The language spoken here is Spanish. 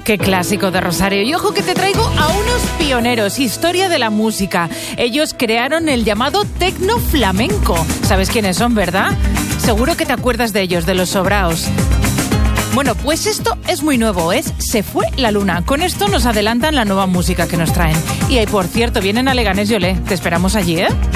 Qué clásico de Rosario. Y ojo que te traigo a unos pioneros, historia de la música. Ellos crearon el llamado tecno flamenco. ¿Sabes quiénes son, verdad? Seguro que te acuerdas de ellos, de los Sobraos. Bueno, pues esto es muy nuevo, es Se fue la luna. Con esto nos adelantan la nueva música que nos traen. Y ahí, por cierto, vienen a Leganés y Olé. Te esperamos allí, ¿eh?